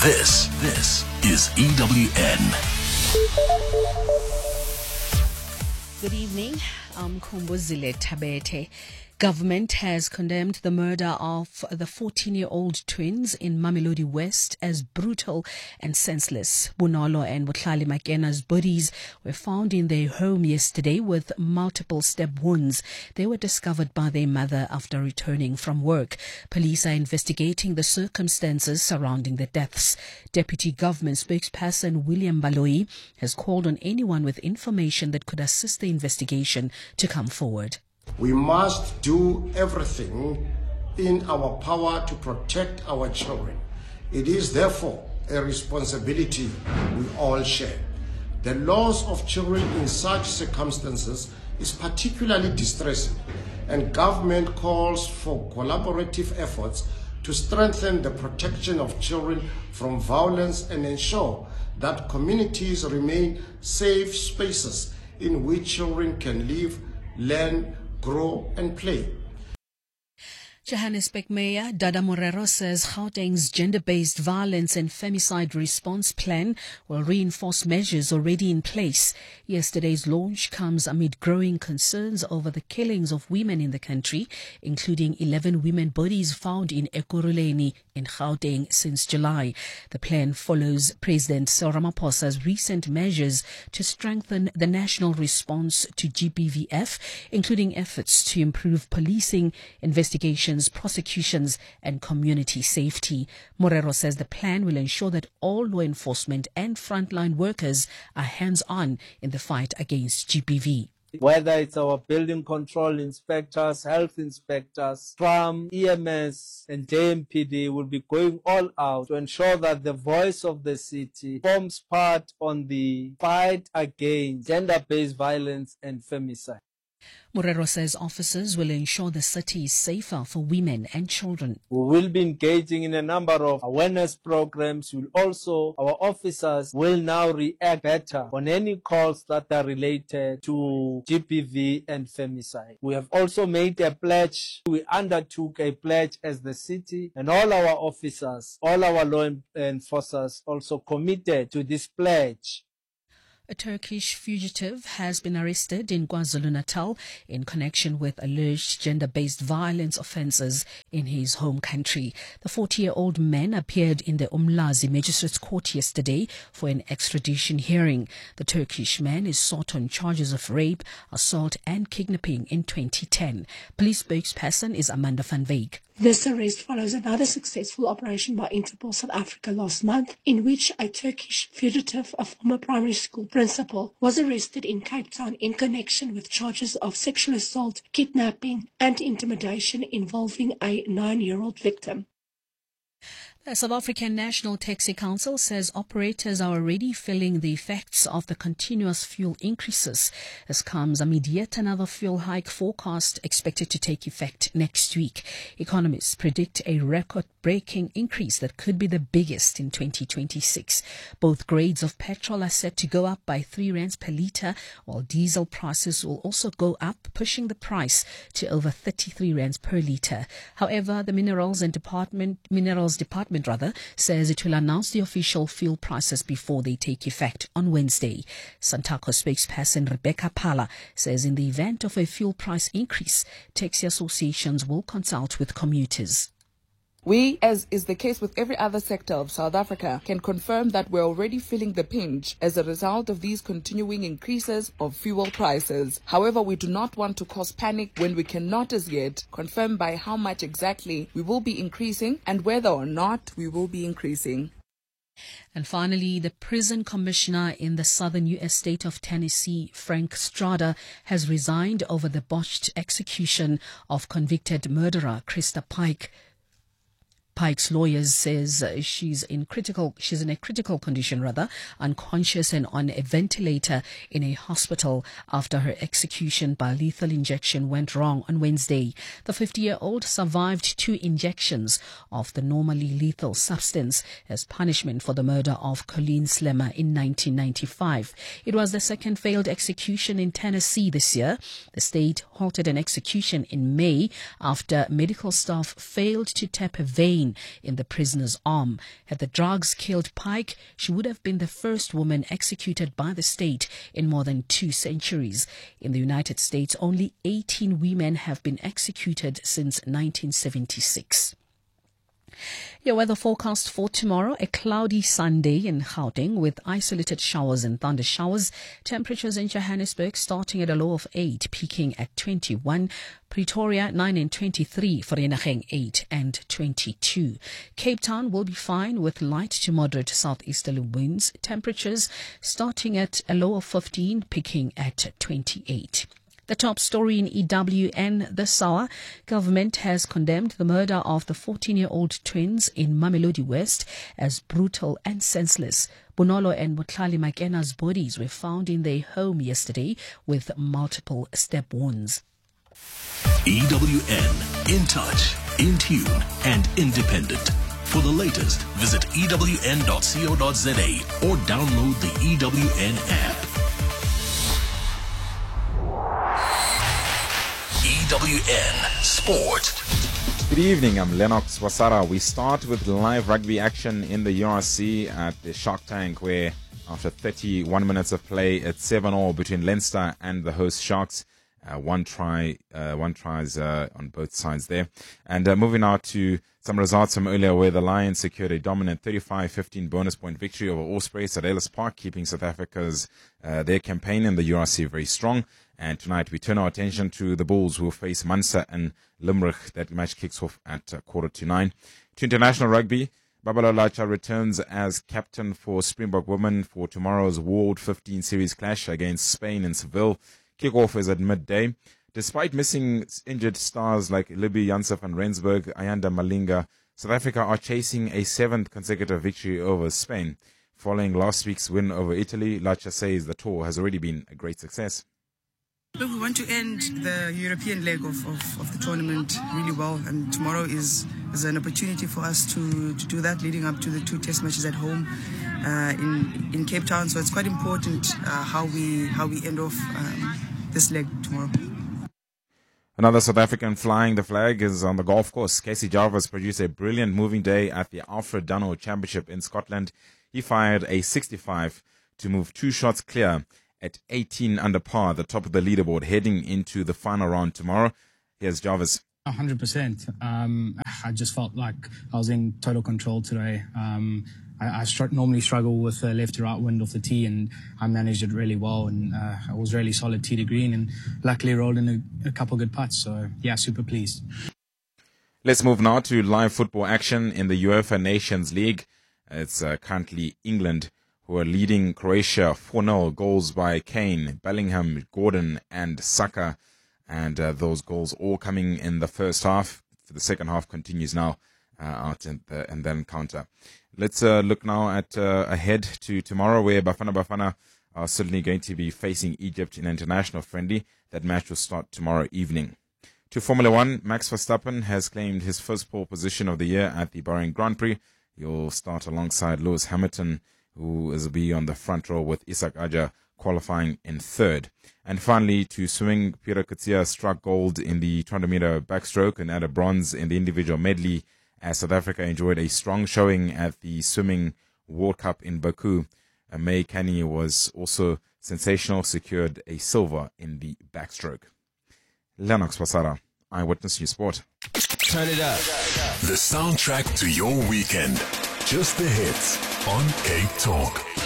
This is EWN. Good evening. I'm Kumbuzile Tabete. Government has condemned the murder of the 14-year-old twins in Mamelodi West as brutal and senseless. Bunalo and Butlali Makena's bodies were found in their home yesterday with multiple stab wounds. They were discovered by their mother after returning from work. Police are investigating the circumstances surrounding the deaths. Deputy Government spokesperson William Baloyi has called on anyone with information that could assist the investigation to come forward. We must do everything in our power to protect our children. It is therefore a responsibility we all share. The loss of children in such circumstances is particularly distressing, and government calls for collaborative efforts to strengthen the protection of children from violence and ensure that communities remain safe spaces in which children can live, learn, grow and play. Johannesburg Mayor Dada Morero says Gauteng's gender-based violence and femicide response plan will reinforce measures already in place. Yesterday's launch comes amid growing concerns over the killings of women in the country, including 11 women bodies found in Ekurhuleni in Gauteng since July. The plan follows President Cyril Ramaphosa's recent measures to strengthen the national response to GBVF, including efforts to improve policing, investigations, prosecutions and community safety. Morero says the plan will ensure that all law enforcement and frontline workers are hands-on in the fight against GBV. Whether it's our building control inspectors, health inspectors, from EMS and JMPD will be going all out to ensure that the voice of the city forms part on the fight against gender-based violence and femicide. Morero says officers will ensure the city is safer for women and children. We will be engaging in a number of awareness programs. Our officers will now react better on any calls that are related to GBV and femicide. We have also made a pledge. We undertook a pledge as the city, and all our officers, all our law enforcers also committed to this pledge. A Turkish fugitive has been arrested in KwaZulu-Natal in connection with alleged gender-based violence offences in his home country. The 40-year-old man appeared in the Umlazi Magistrates Court yesterday for an extradition hearing. The Turkish man is sought on charges of rape, assault and kidnapping in 2010. Police spokesperson is Amanda van Wyk. This arrest follows another successful operation by Interpol South Africa last month, in which a Turkish fugitive, a former primary school principal, was arrested in Cape Town in connection with charges of sexual assault, kidnapping and intimidation involving a 9-year-old victim. The South African National Taxi Council says operators are already feeling the effects of the continuous fuel increases. This comes amid yet another fuel hike forecast expected to take effect next week. Economists predict a record-breaking increase that could be the biggest in 2026. Both grades of petrol are set to go up by 3 rands per litre, while diesel prices will also go up, pushing the price to over 33 rands per litre. However, the Minerals Department says it will announce the official fuel prices before they take effect on Wednesday. Santaco spokesperson Rebecca Pala says in the event of a fuel price increase, taxi associations will consult with commuters. We, as is the case with every other sector of South Africa, can confirm that we're already feeling the pinch as a result of these continuing increases of fuel prices. However, we do not want to cause panic when we cannot as yet confirm by how much exactly we will be increasing and whether or not we will be increasing. And finally, the prison commissioner in the southern U.S. state of Tennessee, Frank Strada, has resigned over the botched execution of convicted murderer Krista Pike. Pike's lawyers says she's in a critical condition, unconscious and on a ventilator in a hospital after her execution by lethal injection went wrong on Wednesday. The 50-year-old survived 2 injections of the normally lethal substance as punishment for the murder of Colleen Slemmer in 1995. It was the second failed execution in Tennessee this year. The state halted an execution in May after medical staff failed to tap a vein vein in the prisoner's arm. Had the drugs killed Pike, she would have been the first woman executed by the state in more than 2 centuries. In the United States, only 18 women have been executed since 1976. Your weather forecast for tomorrow: a cloudy Sunday in Gauteng with isolated showers and thunder showers. Temperatures in Johannesburg starting at a low of 8, peaking at 21. Pretoria 9 and 23, Vereeniging 8 and 22. Cape Town will be fine with light to moderate southeasterly winds. Temperatures starting at a low of 15, peaking at 28. The top story in EWN this hour: government has condemned the murder of the 14-year-old twins in Mamelodi West as brutal and senseless. Bonolo and Mutlali Makena's bodies were found in their home yesterday with multiple stab wounds. EWN, in touch, in tune, and independent. For the latest, visit ewn.co.za or download the EWN app. EWN Sport. Good evening, I'm Lennox Wasara. We start with live rugby action in the URC at the Shark Tank, where after 31 minutes of play, it's 7-all between Leinster and the host Sharks. One tries on both sides there. And moving out to some results from earlier, where the Lions secured a dominant 35-15 bonus point victory over Ospreys at Ellis Park, keeping South Africa's their campaign in the URC very strong. And tonight we turn our attention to the Bulls, who face Munster and Limerick. That match kicks off at 8:45. To international rugby, Babalo Lacha returns as captain for Springbok women for tomorrow's World 15 Series clash against Spain in Seville. Kickoff is at midday. Despite missing injured stars like Libby Janssen van Rensburg, Ayanda Malinga, South Africa are chasing a 7th consecutive victory over Spain. Following last week's win over Italy, Lacha says the tour has already been a great success. Look, we want to end the European leg of the tournament really well, and tomorrow is an opportunity for us to do that, leading up to the 2 test matches at home in Cape Town. So it's quite important how we end off this leg tomorrow. Another South African flying the flag is on the golf course. Casey Jarvis produced a brilliant moving day at the Alfred Dunhill Championship in Scotland. He fired a 65 to move 2 shots clear at 18 under par, the top of the leaderboard, heading into the final round tomorrow. Here's Jarvis. 100%. I just felt like I was in total control today. I normally struggle with the left to right wind off the tee, and I managed it really well, and I was really solid tee to green, and luckily rolled in a couple good putts. So yeah, super pleased. Let's move now to live football action in the UEFA Nations League. It's currently England who are leading Croatia 4-0, goals by Kane, Bellingham, Gordon and Saka. And those goals all coming in the first half. The second half continues now out in and then counter. Let's look now at ahead to tomorrow, where Bafana Bafana are certainly going to be facing Egypt in an international friendly. That match will start tomorrow evening. To Formula One, Max Verstappen has claimed his first pole position of the year at the Bahrain Grand Prix. He'll start alongside Lewis Hamilton, who will be on the front row, with Isak Aja qualifying in 3rd. And finally, to swimming, Peter Kutsia struck gold in the 200-meter backstroke and added bronze in the individual medley, as South Africa enjoyed a strong showing at the Swimming World Cup in Baku. May Kani was also sensational, secured a silver in the backstroke. Lennox Wasara, Eyewitness News Sport. Turn it up. The soundtrack to your weekend. Just the hits on Cape Talk.